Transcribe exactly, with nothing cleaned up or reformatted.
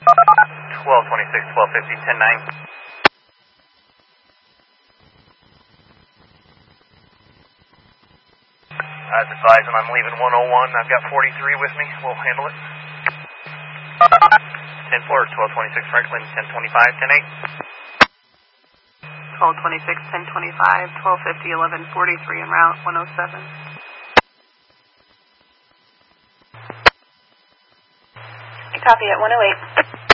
twelve twenty-six, twelve fifty, ten nine. I was advising I'm leaving one oh one. I've got forty-three with me. We'll handle it. ten four, twelve twenty-six Franklin, ten twenty-five, ten eight. twelve twenty-six, ten twenty-five, twelve fifty, eleven forty-three en route, one oh seven. Copy at one oh eight.